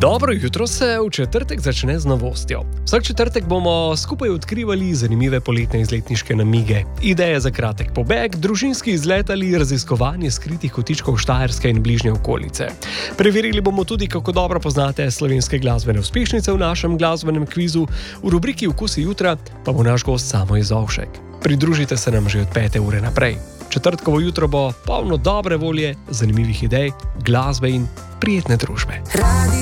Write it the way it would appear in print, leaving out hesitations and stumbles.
Dobro jutro se v četrtek začne z novostjo. Vsak četrtek bomo skupaj odkrivali zanimive poletne izletniške namige. Ideje za kratek pobeg, družinski izlet ali raziskovanje skritih kotičkov Štajerske in bližnje okolice. Preverili bomo tudi, kako dobro poznate slovenske glasbene uspešnice v našem glasbenem kvizu. V rubriki Vkusi jutra pa bo naš gost Samo Jezovšek. Pridružite se nam že od 5. ure naprej. Četrtkovo jutro bo polno dobre volje, zanimivih idej, glasbe in prijetne družbe.